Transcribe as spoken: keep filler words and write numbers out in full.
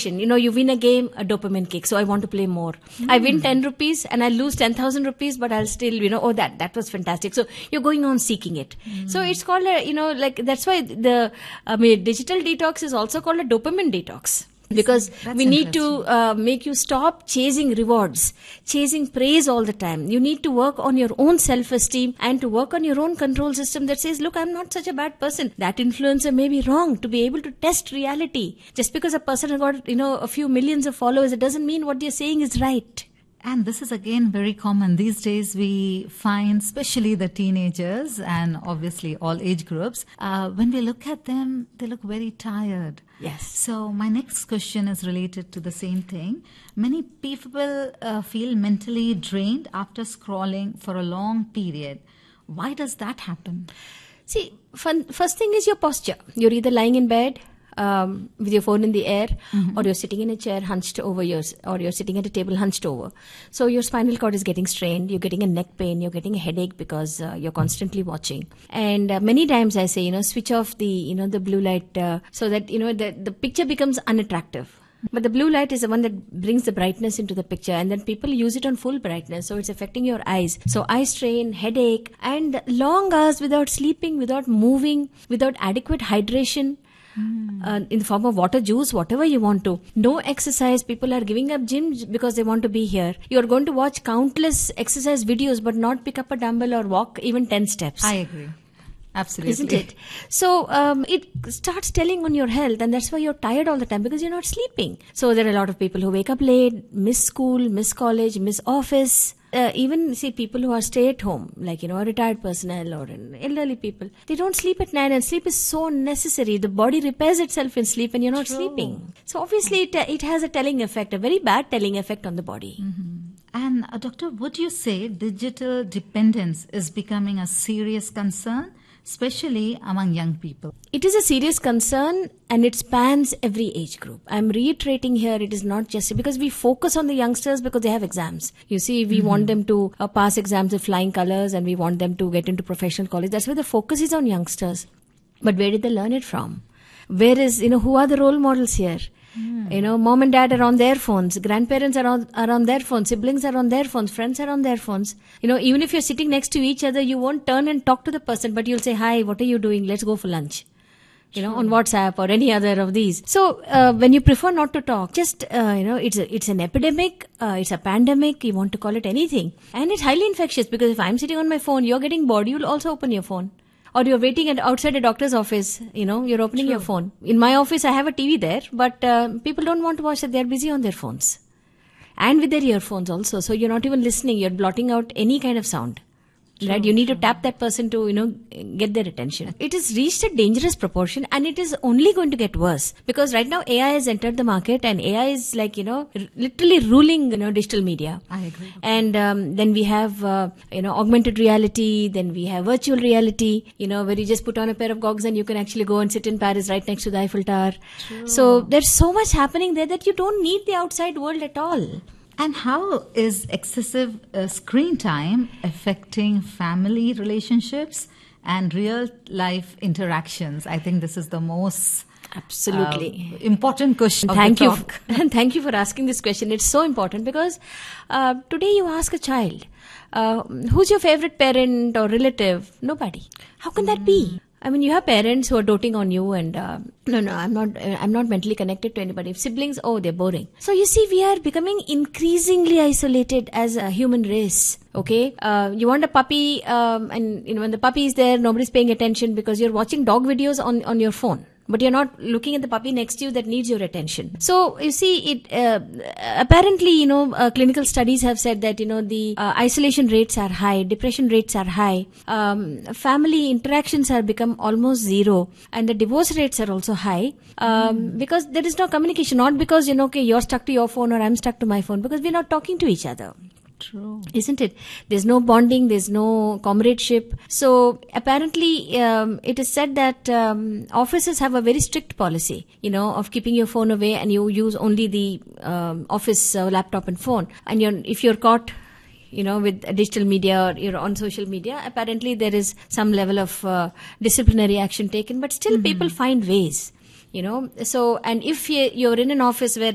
addiction. You know, you win a game, a dopamine kick. So I want to play more. Mm. I win ten rupees and I lose ten thousand rupees, but I'll still, you know, oh, that, that was fantastic. So you're going on seeking it. Mm. So it's called a, you know, like, that's why the, I mean, digital detox is also called a dopamine detox. Because That's we need to uh, make you stop chasing rewards, chasing praise all the time. You need to work on your own self-esteem and to work on your own control system that says, look, I'm not such a bad person. That influencer may be wrong. To be able to test reality. Just because a person has got, you know, a few millions of followers, it doesn't mean what they're saying is right. And this is again very common. These days we find, especially the teenagers and obviously all age groups, uh, when we look at them, they look very tired. Yes. So my next question is related to the same thing. Many people uh, feel mentally drained after scrolling for a long period. Why does that happen? See, fun, first thing is your posture. You're either lying in bed, Um, with your phone in the air, mm-hmm. or you're sitting in a chair hunched over yours, or you're sitting at a table hunched over. So your spinal cord is getting strained, you're getting a neck pain, you're getting a headache because uh, you're constantly watching. And uh, many times I say, you know, switch off the, you know, the blue light uh, so that, you know, the, the picture becomes unattractive. But the blue light is the one that brings the brightness into the picture, and then people use it on full brightness, so it's affecting your eyes. So eye strain, headache, and long hours without sleeping, without moving, without adequate hydration. Mm. Uh, in the form of water, juice, whatever you want to. No exercise. People are giving up gym because they want to be here. You're going to watch countless exercise videos but not pick up a dumbbell or walk even ten steps. I agree. Absolutely. Isn't it? So um, it starts telling on your health, and that's why you're tired all the time, because you're not sleeping. So there are a lot of people who wake up late, miss school, miss college, miss office. Uh, even see people who are stay at home, like, you know, a retired personnel or an elderly people, they don't sleep at night, and sleep is so necessary. The body repairs itself in sleep, and you're not True. sleeping. So obviously it, it has a telling effect, a very bad telling effect on the body. Mm-hmm. And uh, doctor, would you say digital dependence is becoming a serious concern, especially among young people? It is a serious concern, and it spans every age group. I'm reiterating here, it is not just because we focus on the youngsters because they have exams. You see, we mm-hmm. want them to uh, pass exams with flying colors, and we want them to get into professional college. That's where the focus is on youngsters. But where did they learn it from? Where is, you know, who are the role models here? Mm. You know, mom and dad are on their phones, grandparents are on, are on their phones, siblings are on their phones, friends are on their phones. You know, even if you're sitting next to each other, you won't turn and talk to the person, but you'll say, hi, what are you doing? Let's go for lunch. You know, on WhatsApp or any other of these. So, uh, when you prefer not to talk, just, uh, you know, it's a, it's an epidemic, uh, it's a pandemic, you want to call it anything. And it's highly infectious, because if I'm sitting on my phone, you're getting bored, you'll also open your phone. Or you're waiting at outside a doctor's office, you know, you're opening True. your phone. In my office, I have a T V there, but uh, people don't want to watch it. They're busy on their phones. And with their earphones also. So you're not even listening. You're blotting out any kind of sound. True, right? You need true. to tap that person to, you know, get their attention. It has reached a dangerous proportion, and it is only going to get worse, because right now A I has entered the market, and A I is like, you know, r- literally ruling, you know, digital media. I agree. And um, then we have, uh, you know, augmented reality, then we have virtual reality, you know, where you just put on a pair of goggles and you can actually go and sit in Paris right next to the Eiffel Tower. True. So there's so much happening there that you don't need the outside world at all. And how is excessive uh, screen time affecting family relationships and real life interactions? I think this is the most Absolutely. Uh, important question. Thank you. Talk. And thank you for asking this question. It's so important, because uh, today you ask a child, uh, who's your favorite parent or relative? Nobody. How can that mm. be? I mean, you have parents who are doting on you, and uh, no, no, I'm not, I'm not mentally connected to anybody. Siblings, oh, they're boring. So you see, we are becoming increasingly isolated as a human race. Okay, uh, you want a puppy, um, and you know when the puppy is there, nobody's paying attention because you're watching dog videos on on your phone. But you're not looking at the puppy next to you that needs your attention. So, you see, it uh, apparently, you know, uh, clinical studies have said that, you know, the uh, isolation rates are high, depression rates are high, um, family interactions have become almost zero, and the divorce rates are also high, um, mm. because there is no communication. Not because, you know, okay, you're stuck to your phone or I'm stuck to my phone, because we're not talking to each other. True. Isn't it? There's no bonding, there's no comradeship. So apparently um, it is said that um, offices have a very strict policy, you know, of keeping your phone away, and you use only the um, office uh, laptop and phone. And you're, if you're caught, you know, with digital media or you're on social media, apparently there is some level of uh, disciplinary action taken, but still mm-hmm. people find ways. You know, so, and if you're in an office where